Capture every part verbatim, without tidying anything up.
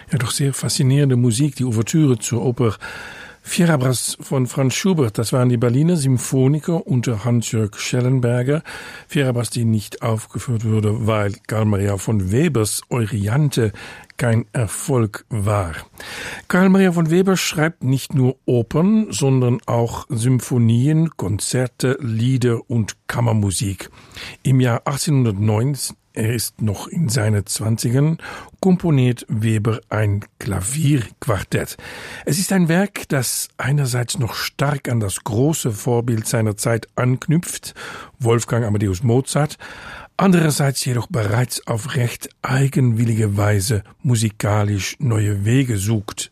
Ja, doch sehr faszinierende Musik, die Ouvertüre zur Oper Fierabras von Franz Schubert. Das waren die Berliner Symphoniker unter Hans-Jörg Schellenberger. Fierabras, die nicht aufgeführt wurde, weil Carl Maria von Webers Euryanthe kein Erfolg war. Carl Maria von Weber schreibt nicht nur Opern, sondern auch Symphonien, Konzerte, Lieder und Kammermusik. Im Jahr achtzehnhundertneun, er ist noch in seinen Zwanzigern, komponiert Weber ein Klavierquartett. Es ist ein Werk, das einerseits noch stark an das große Vorbild seiner Zeit anknüpft, Wolfgang Amadeus Mozart, andererseits jedoch bereits auf recht eigenwillige Weise musikalisch neue Wege sucht.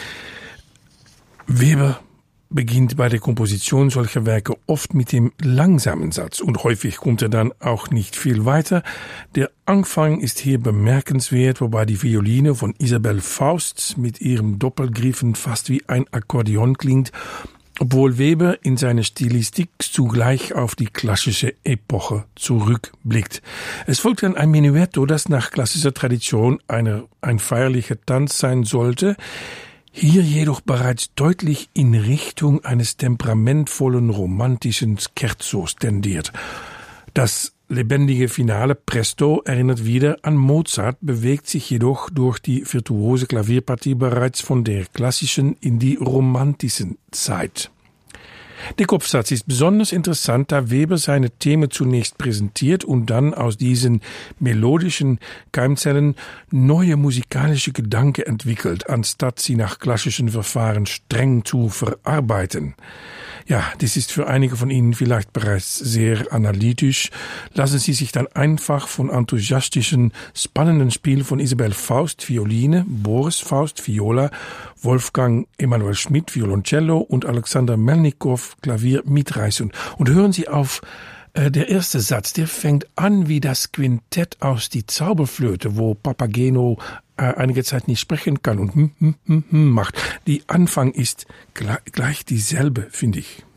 Weber beginnt bei der Komposition solcher Werke oft mit dem langsamen Satz und häufig kommt er dann auch nicht viel weiter. Der Anfang ist hier bemerkenswert, wobei die Violine von Isabelle Faust mit ihrem Doppelgriffen fast wie ein Akkordeon klingt, obwohl Weber in seiner Stilistik zugleich auf die klassische Epoche zurückblickt. Es folgt dann ein Menuetto, das nach klassischer Tradition eine, ein feierlicher Tanz sein sollte, hier jedoch bereits deutlich in Richtung eines temperamentvollen romantischen Scherzos tendiert. Das lebendige Finale Presto erinnert wieder an Mozart, bewegt sich jedoch durch die virtuose Klavierpartie bereits von der klassischen in die romantischen Zeit. Der Kopfsatz ist besonders interessant, da Weber seine Themen zunächst präsentiert und dann aus diesen melodischen Keimzellen neue musikalische Gedanken entwickelt, anstatt sie nach klassischen Verfahren streng zu verarbeiten. Ja, das ist für einige von Ihnen vielleicht bereits sehr analytisch. Lassen Sie sich dann einfach von enthusiastischen, spannenden Spiel von Isabelle Faust, Violine, Boris Faust, Viola, Wolfgang Emanuel Schmidt, Violoncello und Alexander Melnikow, Klavier mitreißen. Und hören Sie auf, äh, der erste Satz, der fängt an wie das Quintett aus Die Zauberflöte, wo Papageno äh, einige Zeit nicht sprechen kann und hm, hm, hm, hm macht. Die Anfang ist gleich, gleich dieselbe, finde ich.